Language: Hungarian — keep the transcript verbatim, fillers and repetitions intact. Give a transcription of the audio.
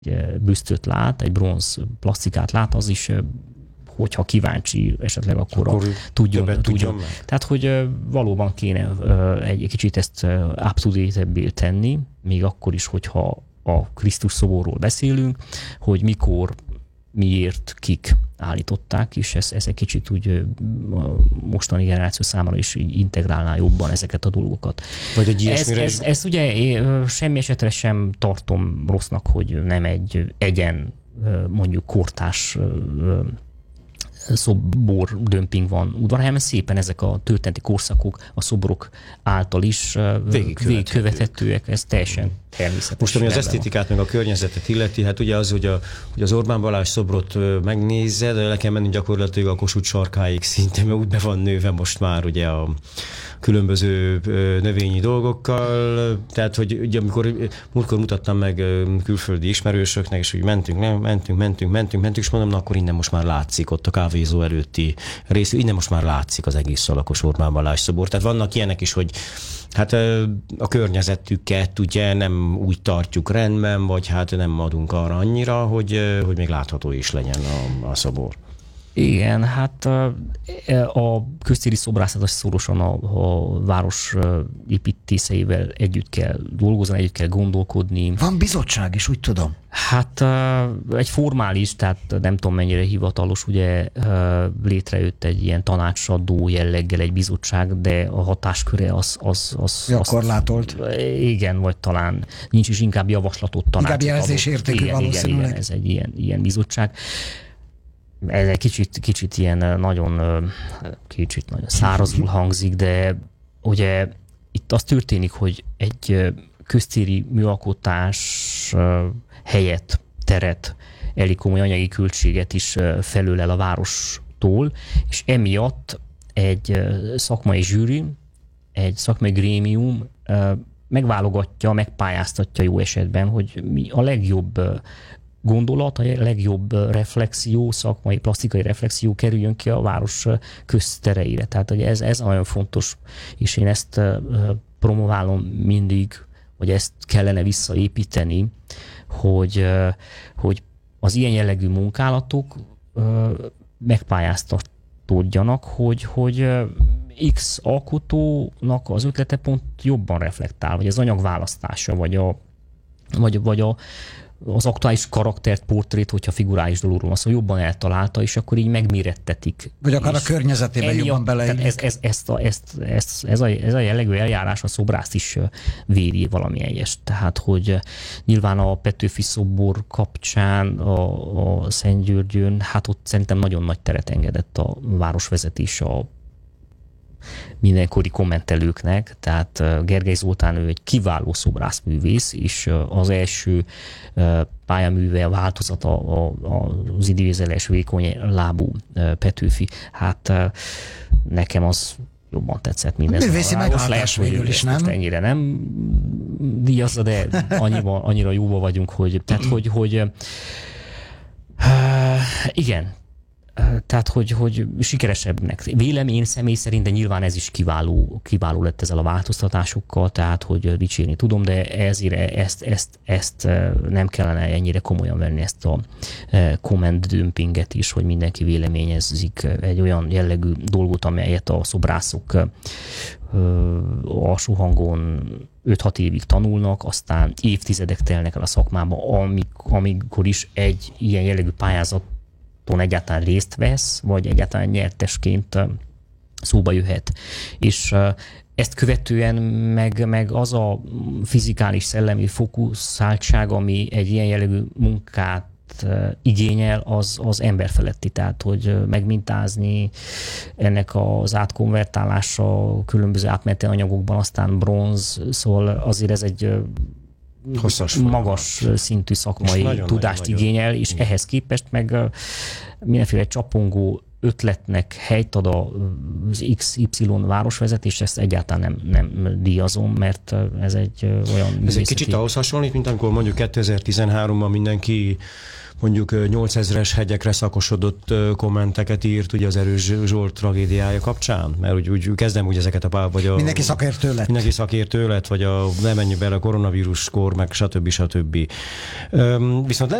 büsztöt lát, egy bronz plasztikát lát, az is, hogyha kíváncsi esetleg, akkor, akkor a, tudjon. tudjon. tudjon. Tehát, hogy valóban kéne egy kicsit ezt up-to-date-ebbé tenni, még akkor is, hogyha a Krisztus szoborról beszélünk, hogy mikor, miért, kik állították, és ez, ez egy kicsit úgy a mostani generáció számára is integrálná jobban ezeket a dolgokat. Vagy egy ez, ez, ez ugye semmi esetre sem tartom rossznak, hogy nem egy egyen, mondjuk kortárs szobor dömping van udvarhelyen, szépen ezek a történeti korszakok a szobrok által is végigkövethetőek, ez teljesen természetes. Most, ami az esztétikát meg a környezetet illeti, hát ugye az, hogy, a, hogy az Orbán Balázs szobrot megnézed, le kell menni gyakorlatilag a Kossuth sarkáig szinte, mert úgy be van nőve most már ugye a különböző növényi dolgokkal, tehát, hogy ugye amikor múltkor mutattam meg külföldi ismerősöknek, és hogy mentünk, nem, mentünk, mentünk, mentünk, mentünk, és mondom, na akkor innen most már látszik ott a kávézó előtti rész, innen most már látszik az egész alakos Orbán Balázs szobor. Tehát vannak ilyenek is, hogy hát a környezetüket ugye nem úgy tartjuk rendben, vagy hát nem adunk arra annyira, hogy, hogy még látható is legyen a, a szobor. Igen, hát a köztéri szobrászat szorosan a, a város építészeivel együtt kell dolgozni, együtt kell gondolkodni. Van bizottság is, úgy tudom. Hát egy formális, tehát nem tudom mennyire hivatalos, ugye létrejött egy ilyen tanácsadó jelleggel egy bizottság, de a hatásköre az... az, az ja, korlátolt. Igen, vagy talán nincs is, inkább javaslatot tanácsot. Inkább jelzésértékű valószínűleg. Igen, igen, ez egy ilyen, ilyen bizottság. Ez egy kicsit, kicsit ilyen nagyon, kicsit nagyon szárazul hangzik, de ugye itt az történik, hogy egy köztéri műalkotás helyet, teret, elég komoly anyagi költséget is felölel a várostól, és emiatt egy szakmai zsűri, egy szakmai grémium megválogatja, megpályáztatja jó esetben, hogy mi a legjobb gondolat, a legjobb reflexió, szakmai, plastikai reflexió kerüljön ki a város köztereire. Tehát hogy ez, ez nagyon fontos, és én ezt promoválom mindig, hogy ezt kellene visszaépíteni, hogy, hogy az ilyen jellegű munkálatok megpályáztatódjanak, hogy, hogy X alkotónak az ötlete pont jobban reflektál, vagy az anyagválasztása, vagy a, vagy, vagy a az aktuális karaktert, portrét, hogyha figurális dologról van szó, szóval jobban eltalálta, és akkor így megmérettetik. Vagy akár a környezetében jobban beleillik. Ez, ez, ezt a, ezt, ezt, ez, a, ez a jellegű eljárás a szobrászt is véri valami egyes. Tehát, hogy nyilván a Petőfi szobor kapcsán a, a Szentgyörgyön, hát ott szerintem nagyon nagy teret engedett a városvezetés a mindenkori kommentelőknek, tehát Gergely Zoltán ő egy kiváló szobrászművész, és az első pályaműve, a változata az idézeles vékony lábú Petőfi. Hát nekem az jobban tetszett minden. Művészi meglátás végül is, nem? Ennyire nem díjazza, de annyiba, annyira jóba vagyunk, hogy, tehát, hogy, hogy uh, igen, tehát, hogy, hogy sikeresebbnek. Vélem én személy szerint, de nyilván ez is kiváló, kiváló lett ezzel a változtatásokkal, tehát, hogy dicsérni tudom, de ezért ezt, ezt, ezt nem kellene ennyire komolyan venni, ezt a comment dömpinget is, hogy mindenki véleményezik egy olyan jellegű dolgot, amelyet a szobrászok alsó hangon öt-hat évig tanulnak, aztán évtizedek telnek el a szakmába, amik, amikor is egy ilyen jellegű pályázat egyáltalán részt vesz, vagy egyáltalán nyertesként szóba jöhet. És ezt követően meg, meg az a fizikális szellemi fókuszáltság, ami egy ilyen jellegű munkát igényel, az, az emberfeletti, tehát hogy megmintázni, ennek az átkonvertálása különböző átmeneti anyagokban, aztán bronz, szóval azért ez egy hosszas magas folyamat. Szintű szakmai nagyon, tudást nagyon, igényel, nagyon. És ehhez képest meg mindenféle csapongó ötletnek helyt ad az iksz ipszilon városvezetés, ezt egyáltalán nem, nem díjazom, mert ez egy olyan... Ez egy kicsit ahhoz hasonlít, mint amikor mondjuk kétezer-tizenháromban mindenki mondjuk nyolcezres hegyekre szakosodott kommenteket írt ugye az Erős Zsolt tragédiája kapcsán, mert úgy, úgy kezdem úgy ezeket a... Vagy a mindenki szakértő lett. Mindenki szakértő lett, vagy a, nem menjünk bele a koronavírus kor, meg stb. stb. Üm, viszont